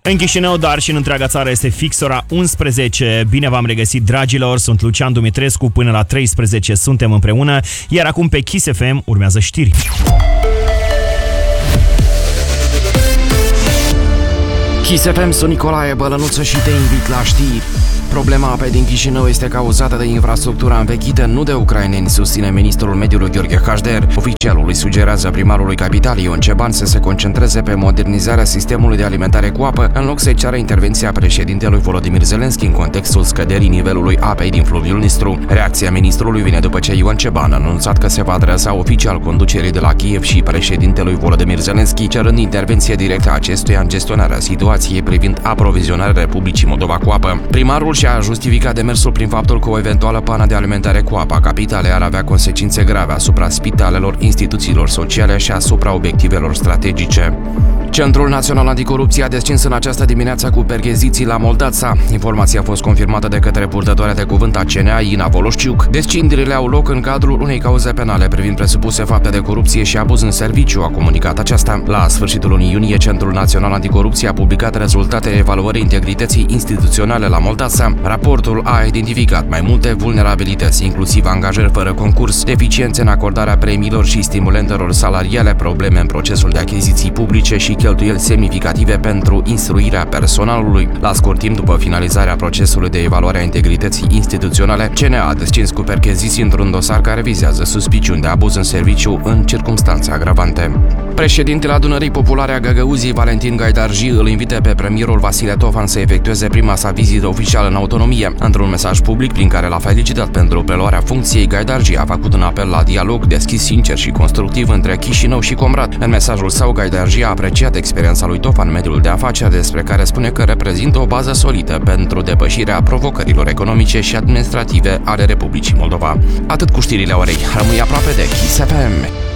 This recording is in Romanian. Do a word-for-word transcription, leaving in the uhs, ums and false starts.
În Chișinău, dar și în întreaga țară este fix ora unsprezece. Bine v-am regăsit, dragilor, sunt Lucian Dumitrescu, până la treisprezece suntem împreună, iar acum pe Kiss F M urmează știri. Kiss F M, sunt Nicolae Bălănuță și te invit la știri. Problema apei din Chișinău este cauzată de infrastructura învechită, nu de ucraineni, susține ministrul mediului Gheorghe Hașder. Oficialul îi sugerează primarului capitalei Ion Ceban să se concentreze pe modernizarea sistemului de alimentare cu apă, în loc să-i ceară intervenția președintelui Volodymyr Zelensky în contextul scăderii nivelului apei din fluviul Nistru. Reacția ministrului vine după ce Ion Ceban a anunțat că se va adresa oficial conducerii de la Kiev și președintelui Volodymyr Zelensky, cerând intervenție directă a acestuia în gestionarea situației privind aprovizionarea Republicii Moldova cu apă. Primarul și-a justificat demersul prin faptul că o eventuală pană de alimentare cu apă a capitalei ar avea consecințe grave asupra spitalelor, instituțiilor sociale și asupra obiectivelor strategice. Centrul Național Anticorupție a descins în această dimineață cu percheziții la Moldața. Informația a fost confirmată de către purtătoarea de cuvânt a C N A, Ina Voloșciuc. Descinderile au loc în cadrul unei cauze penale privind presupuse fapte de corupție și abuz în serviciu, a comunicat aceasta. La sfârșitul lunii iunie, Centrul Național Anticorupție a publicat rezultatele evaluării integrității instituționale la Moldața. Raportul a identificat mai multe vulnerabilități, inclusiv angajări fără concurs, deficiențe în acordarea premiilor și stimulentelor salariale, probleme în procesul de achiziții publice și cheltuieli semnificative pentru instruirea personalului. La scurt timp după finalizarea procesului de evaluare a integrității instituționale, C N A a descins cu percheziții într-un dosar care vizează suspiciuni de abuz în serviciu în circumstanțe agravante. Președintele Adunării Populare a Găgăuziei, Valentin Gaidarji, îl invită pe premierul Vasile Tofan să efectueze prima sa vizită oficială în autonomie. Într-un mesaj public prin care l-a felicitat pentru preluarea funcției, Gaidarji a făcut un apel la dialog deschis, sincer și constructiv între Chișinău și Comrat. În mesajul său, Gaidarji a apreciat experiența lui Tofan în mediul de afaceri, despre care spune că reprezintă o bază solidă pentru depășirea provocărilor economice și administrative ale Republicii Moldova. Atât cu știrile orei. Rămâi aproape de Kiss F M.